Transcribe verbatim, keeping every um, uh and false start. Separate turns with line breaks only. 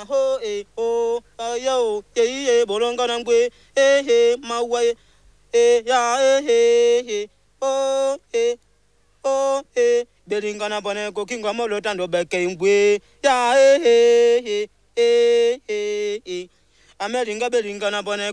ho e o yo ye ye bolonga nangwe e he mawa e ya e he o e o e belingana bone ko kinga molo tando beke ngwe ya e he e e e amelinga belingana bone